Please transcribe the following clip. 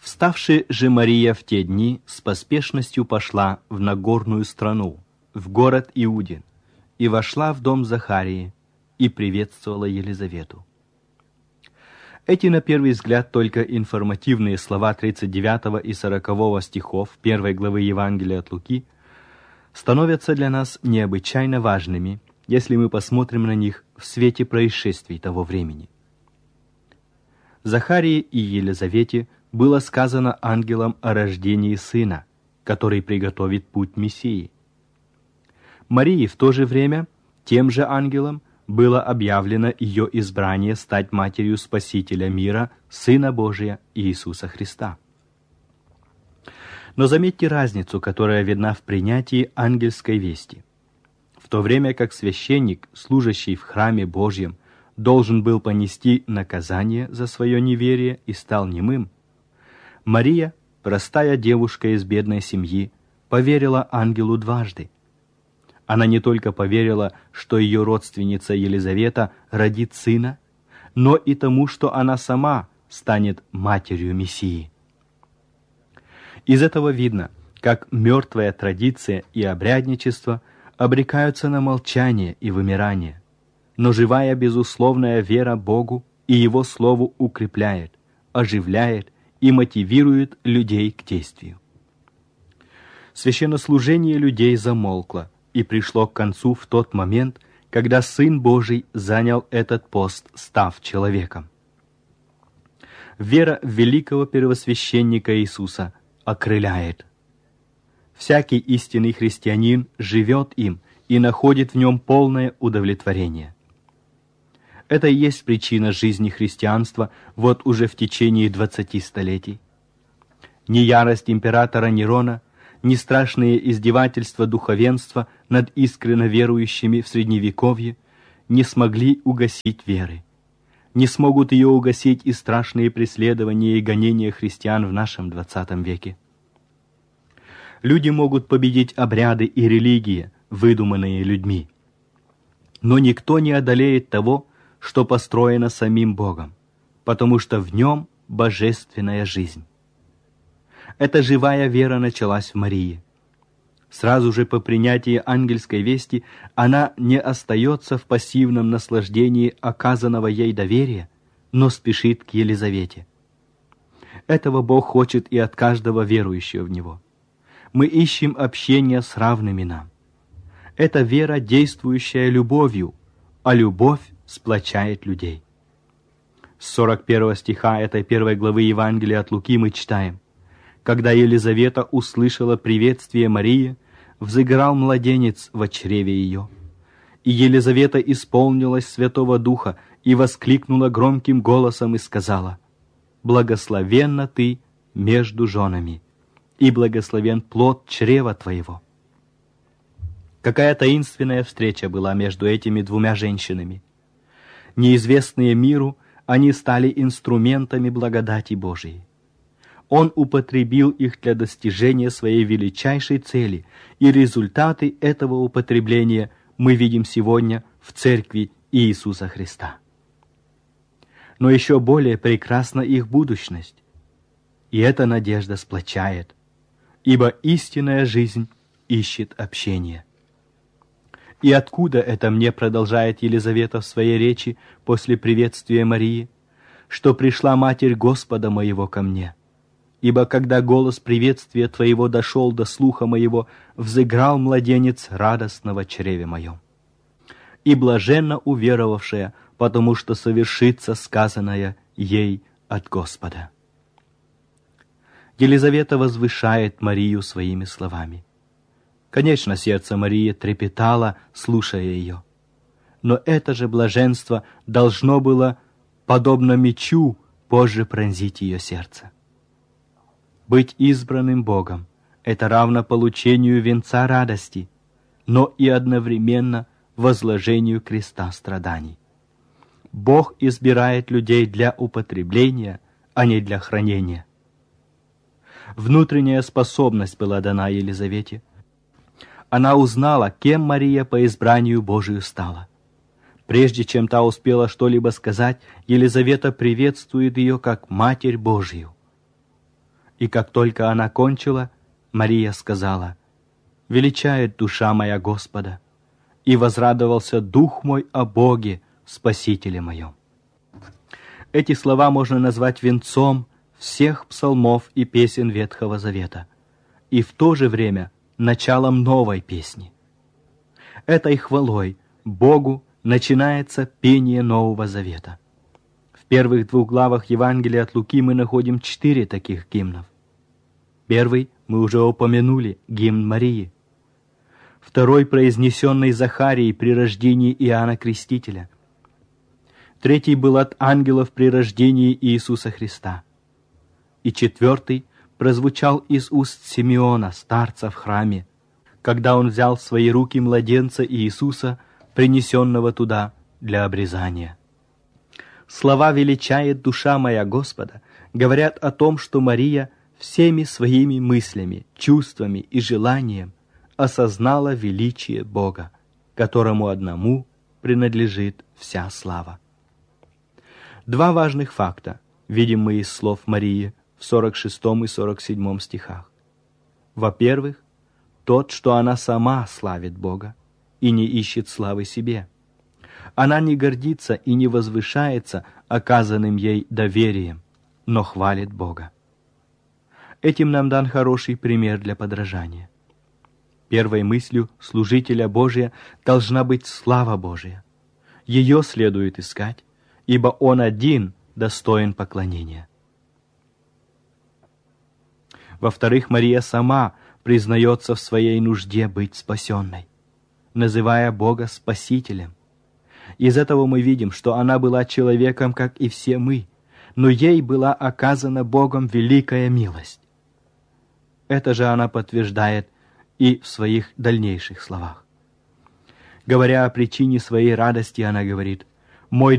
Вставши же Мария в те дни, с поспешностью пошла в Нагорную страну, в город Иудин, и вошла в дом Захарии, и приветствовала Елизавету. Эти, на первый взгляд, только информативные слова 39 и 40 стихов 1 главы Евангелия от Луки становятся для нас необычайно важными, если мы посмотрим на них в свете происшествий того времени. Захарии и Елизавете было сказано ангелом о рождении сына, который приготовит путь Мессии. Марии в то же время тем же ангелом было объявлено ее избрание стать матерью Спасителя мира, Сына Божия Иисуса Христа. Но заметьте разницу, которая видна в принятии ангельской вести. В то время как священник, служащий в храме Божьем, должен был понести наказание за свое неверие и стал немым, Мария, простая девушка из бедной семьи, поверила ангелу дважды. Она не только поверила, что ее родственница Елизавета родит сына, но и тому, что она сама станет матерью Мессии. Из этого видно, как мертвая традиция и обрядничество обрекаются на молчание и вымирание, но живая безусловная вера Богу и Его Слову укрепляет, оживляет и мотивирует людей к действию. Священнослужение людей замолкло и пришло к концу в тот момент, когда Сын Божий занял этот пост, став человеком. Вера в великого первосвященника Иисуса окрыляет. Всякий истинный христианин живет им и находит в нем полное удовлетворение. Это и есть причина жизни христианства вот уже в течение 20 столетий. Ни ярость императора Нерона, ни страшные издевательства духовенства над искренно верующими в Средневековье не смогли угасить веры. Не смогут ее угасить и страшные преследования и гонения христиан в нашем 20 веке. Люди могут победить обряды и религии, выдуманные людьми. Но никто не одолеет того, что построено самим Богом, потому что в нем божественная жизнь. Эта живая вера началась в Марии. Сразу же по принятии ангельской вести она не остается в пассивном наслаждении оказанного ей доверия, но спешит к Елизавете. Этого Бог хочет и от каждого верующего в Него. Мы ищем общения с равными нам. Это вера, действующая любовью, а любовь сплочает людей. С 41 стиха этой 1 главы Евангелия от Луки мы читаем: «Когда Елизавета услышала приветствие Марии, взыграл младенец во чреве ее. И Елизавета исполнилась Святого Духа и воскликнула громким голосом и сказала: «Благословенна ты между женами, и благословен плод чрева твоего». Какая таинственная встреча была между этими двумя женщинами. Неизвестные миру, они стали инструментами благодати Божией. Он употребил их для достижения своей величайшей цели, и результаты этого употребления мы видим сегодня в Церкви Иисуса Христа. Но еще более прекрасна их будущность, и эта надежда сплочает, ибо истинная жизнь ищет общение. «И откуда это мне, продолжает Елизавета в своей речи после приветствия Марии, что пришла Матерь Господа моего ко мне? Ибо когда голос приветствия Твоего дошел до слуха моего, взыграл младенец радостно во чреве моем. И блаженно уверовавшая, потому что совершится сказанное ей от Господа». Елизавета возвышает Марию своими словами. Конечно, сердце Марии трепетало, слушая ее. Но это же блаженство должно было, подобно мечу, позже пронзить ее сердце. Быть избранным Богом — это равно получению венца радости, но и одновременно возложению креста страданий. Бог избирает людей для употребления, а не для хранения. Внутренняя способность была дана Елизавете. Она узнала, кем Мария по избранию Божию стала. Прежде чем та успела что-либо сказать, Елизавета приветствует ее как Матерь Божию. И как только она кончила, Мария сказала: «Величает душа моя Господа, и возрадовался дух мой о Боге, Спасителе моем». Эти слова можно назвать венцом всех псалмов и песен Ветхого Завета, и в то же время началом новой песни. Этой хвалой Богу начинается пение Нового Завета. В первых 2 главах Евангелия от Луки мы находим 4 таких гимнов. Первый мы уже упомянули, гимн Марии. Второй, произнесенный Захарией при рождении Иоанна Крестителя. Третий был от ангелов при рождении Иисуса Христа. И четвертый прозвучал из уст Симеона, старца в храме, когда он взял в свои руки младенца Иисуса, принесенного туда для обрезания. Слова «величает душа моя Господа» говорят о том, что Мария всеми своими мыслями, чувствами и желанием осознала величие Бога, которому одному принадлежит вся слава. 2 важных факта видим мы из слов Марии в 46 и 47 стихах. Во-первых, тот, что она сама славит Бога и не ищет славы себе. Она не гордится и не возвышается оказанным ей доверием, но хвалит Бога. Этим нам дан хороший пример для подражания. Первой мыслью служителя Божия должна быть слава Божия. Ее следует искать, ибо Он один достоин поклонения. Во-вторых, Мария сама признается в своей нужде быть спасенной, называя Бога Спасителем. Из этого мы видим, что она была человеком, как и все мы, но ей была оказана Богом великая милость. Это же она подтверждает и в своих дальнейших словах. Говоря о причине своей радости, она говорит: «Мой